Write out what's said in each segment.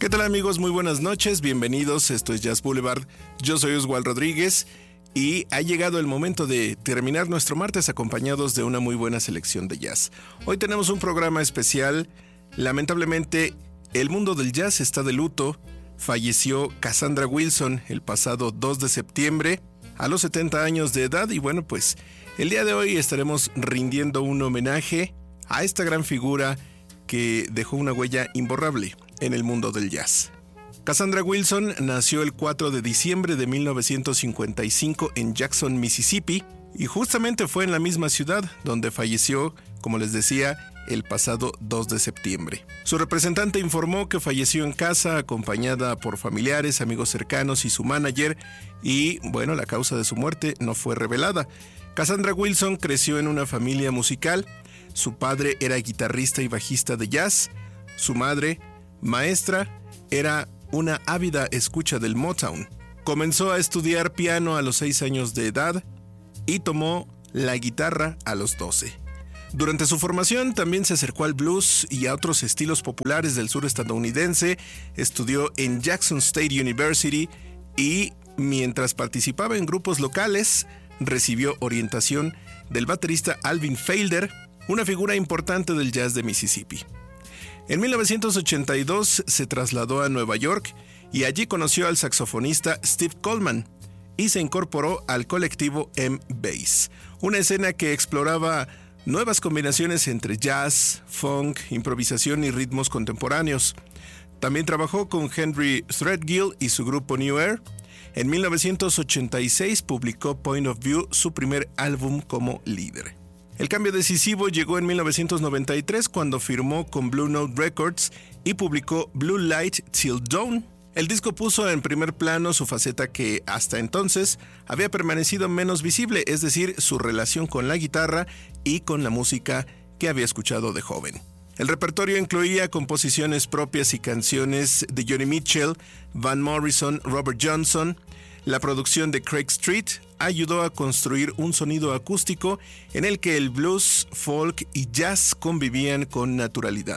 ¿Qué tal amigos? Muy buenas noches, bienvenidos, esto es Jazz Boulevard, yo soy Oswald Rodríguez y ha llegado el momento de terminar nuestro martes acompañados de una muy buena selección de jazz. Hoy tenemos un programa especial, lamentablemente el mundo del jazz está de luto, falleció Cassandra Wilson el pasado 2 de septiembre a los 70 años de edad y bueno pues el día de hoy estaremos rindiendo un homenaje a esta gran figura que dejó una huella imborrable en el mundo del jazz. Cassandra Wilson nació el 4 de diciembre de 1955 en Jackson, Mississippi, y justamente fue en la misma ciudad donde falleció, como les decía, el pasado 2 de septiembre. Su representante informó que falleció en casa acompañada por familiares, amigos cercanos y su manager, y bueno, la causa de su muerte no fue revelada. Cassandra Wilson creció en una familia musical. Su padre era guitarrista y bajista de jazz. Su madre, maestra, era una ávida escucha del Motown. Comenzó a estudiar piano a los 6 años de edad y tomó la guitarra a los 12. Durante su formación también se acercó al blues y a otros estilos populares del sur estadounidense. Estudió en Jackson State University y mientras participaba en grupos locales, recibió orientación del baterista Alvin Felder, una figura importante del jazz de Mississippi. En 1982 se trasladó a Nueva York y allí conoció al saxofonista Steve Coleman y se incorporó al colectivo M-Bass, una escena que exploraba nuevas combinaciones entre jazz, funk, improvisación y ritmos contemporáneos. También trabajó con Henry Threadgill y su grupo New Air. En 1986 publicó Point of View, su primer álbum como líder. El cambio decisivo llegó en 1993 cuando firmó con Blue Note Records y publicó Blue Light Till Dawn. El disco puso en primer plano su faceta que hasta entonces había permanecido menos visible, es decir, su relación con la guitarra y con la música que había escuchado de joven. El repertorio incluía composiciones propias y canciones de Joni Mitchell, Van Morrison, Robert Johnson. La producción de Craig Street ayudó a construir un sonido acústico en el que el blues, folk y jazz convivían con naturalidad.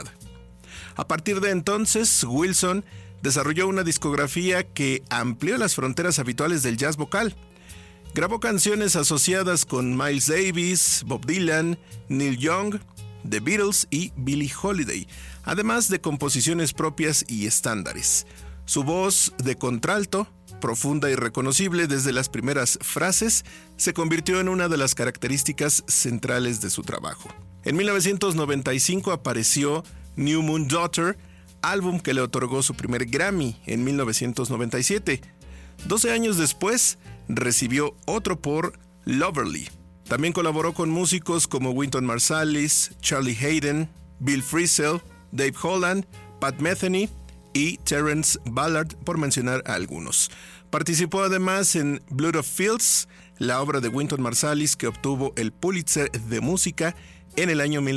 A partir de entonces, Wilson desarrolló una discografía que amplió las fronteras habituales del jazz vocal. Grabó canciones asociadas con Miles Davis, Bob Dylan, Neil Young, The Beatles y Billie Holiday, además de composiciones propias y estándares. Su voz de contralto, profunda y reconocible desde las primeras frases, se convirtió en una de las características centrales de su trabajo. En 1995 apareció New Moon Daughter, álbum que le otorgó su primer Grammy en 1997. 12 años después, recibió otro por Loverly. También colaboró con músicos como Wynton Marsalis, Charlie Haden, Bill Frisell, Dave Holland, Pat Metheny y Terence Ballard, por mencionar a algunos. Participó además en Blood of Fields, la obra de Wynton Marsalis que obtuvo el Pulitzer de música en el año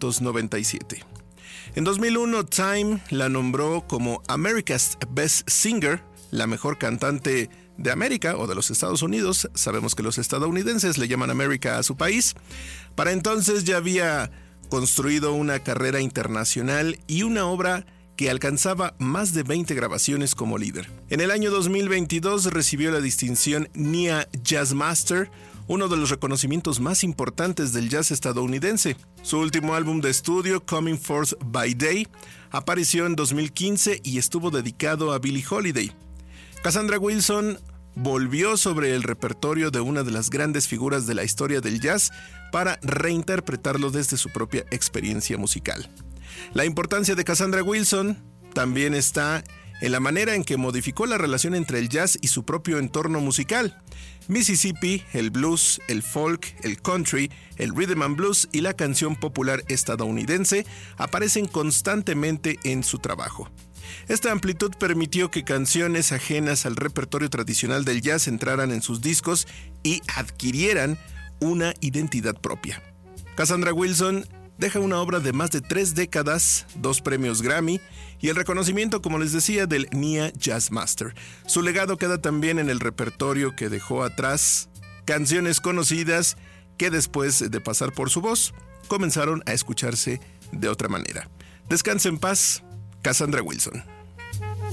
1997. En 2001, Time la nombró como America's Best Singer, la mejor cantante de América o de los Estados Unidos. Sabemos que los estadounidenses le llaman América a su país. Para entonces ya había construido una carrera internacional y una obra que alcanzaba más de 20 grabaciones como líder. En el año 2022 recibió la distinción NIA Jazz Master, uno de los reconocimientos más importantes del jazz estadounidense. Su último álbum de estudio, Coming Forth by Day, apareció en 2015 y estuvo dedicado a Billie Holiday. Cassandra Wilson volvió sobre el repertorio de una de las grandes figuras de la historia del jazz para reinterpretarlo desde su propia experiencia musical. La importancia de Cassandra Wilson también está en la manera en que modificó la relación entre el jazz y su propio entorno musical. Mississippi, el blues, el folk, el country, el rhythm and blues y la canción popular estadounidense aparecen constantemente en su trabajo. Esta amplitud permitió que canciones ajenas al repertorio tradicional del jazz entraran en sus discos y adquirieran una identidad propia. Cassandra Wilson deja una obra de más de 3 décadas, 2 premios Grammy y el reconocimiento, como les decía, del NIA Jazz Master. Su legado queda también en el repertorio que dejó atrás, canciones conocidas que después de pasar por su voz, comenzaron a escucharse de otra manera. Descanse en paz, Cassandra Wilson.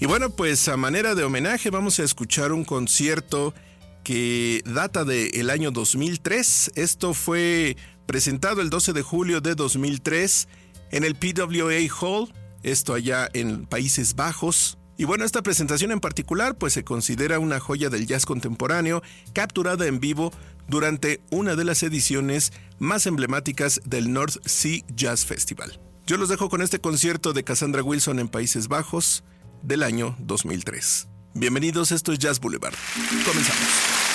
Y bueno, pues a manera de homenaje vamos a escuchar un concierto que data del año 2003. Esto fue presentado el 12 de julio de 2003 en el PWA Hall, esto allá en Países Bajos. Y bueno, esta presentación en particular pues se considera una joya del jazz contemporáneo capturada en vivo durante una de las ediciones más emblemáticas del North Sea Jazz Festival. Yo los dejo con este concierto de Cassandra Wilson en Países Bajos del año 2003. Bienvenidos, esto es Jazz Boulevard. Comenzamos.